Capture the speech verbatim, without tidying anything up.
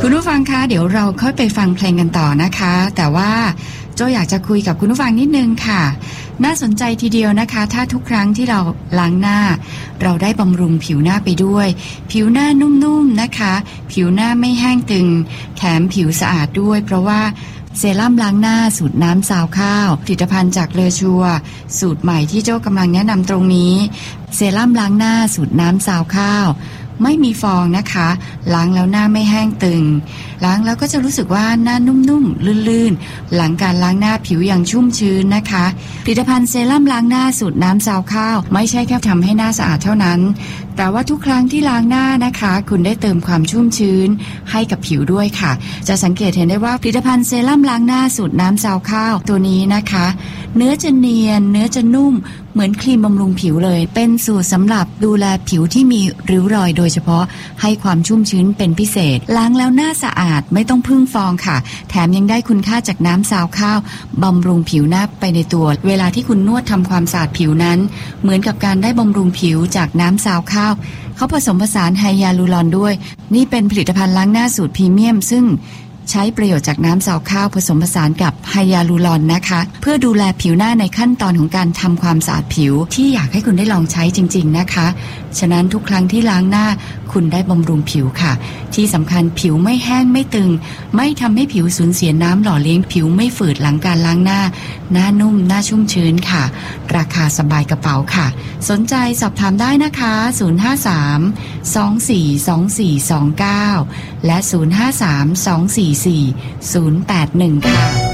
คุณผู้ฟังคะเดี๋ยวเราค่อยไปฟังเพลงกันต่อนะคะแต่ว่าโจอยากจะคุยกับคุณผู้ฟังนิดนึงค่ะน่าสนใจทีเดียวนะคะถ้าทุกครั้งที่เราล้างหน้าเราได้บำรุงผิวหน้าไปด้วยผิวหน้านุ่มๆนะคะผิวหน้าไม่แห้งตึงแถมผิวสะอาดด้วยเพราะว่าเซรั่มล้างหน้าสูตรน้ำซาวข้าวผลิตภัณฑ์จากเลอชัวสูตรใหม่ที่โจ้กำลังแนะนำตรงนี้เซรั่มล้างหน้าสูตรน้ำซาวข้าวไม่มีฟองนะคะล้างแล้วหน้าไม่แห้งตึงล้างแล้วก็จะรู้สึกว่าหน้านุ่มๆลื่นๆหลังการล้างหน้าผิวยังชุ่มชื้นนะคะผลิตภัณฑ์เซรั่มล้างหน้าสูตรน้ำซาวข้าวไม่ใช่แค่ทำให้หน้าสะอาดเท่านั้นแต่ว่าทุกครั้งที่ล้างหน้านะคะคุณได้เติมความชุ่มชื้นให้กับผิวด้วยค่ะจะสังเกตเห็นได้ว่าผลิตภัณฑ์เซรั่มล้างหน้าสูตรน้ำซาวข้าวตัวนี้นะคะเนื้อจะเนียนเนื้อจะนุ่มเหมือนครีมบำรุงผิวเลยเป็นสูตรสำหรับดูแลผิวที่มีริ้วรอยโดยเฉพาะให้ความชุ่มชื้นเป็นพิเศษล้างแล้วหน้าสะอาดไม่ต้องพึ่งฟองค่ะแถมยังได้คุณค่าจากน้ำซาวข้าวบำรุงผิวหน้าไปในตัวเวลาที่คุณนวดทำความสะอาดผิวนั้นเหมือนกับการได้บำรุงผิวจากน้ำซาวข้าวเขาผสมผสานไฮยาลูรอนด้วยนี่เป็นผลิตภัณฑ์ล้างหน้าสูตรพรีเมียมซึ่งใช้ประโยชน์จากน้ำซาวข้าวผสมผสานกับไฮยาลูรอนนะคะเพื่อดูแลผิวหน้าในขั้นตอนของการทำความสะอาดผิวที่อยากให้คุณได้ลองใช้จริงๆนะคะฉะนั้นทุกครั้งที่ล้างหน้าคุณได้บำรุงผิวค่ะที่สำคัญผิวไม่แห้งไม่ตึงไม่ทำให้ผิวสูญเสียน้ำหล่อเลี้ยงผิวไม่ฝืดหลังการล้างหน้าหน้านุ่มหน้าชุ่มชื้นค่ะราคาสบายกระเป๋าค่ะสนใจสอบถามได้นะคะศูนย์ ห้า สาม สอง สี่ สอง สี่ สอง เก้าและศูนย์ ห้า สาม สอง สี่ สี่ ศูนย์ แปด หนึ่งค่ะ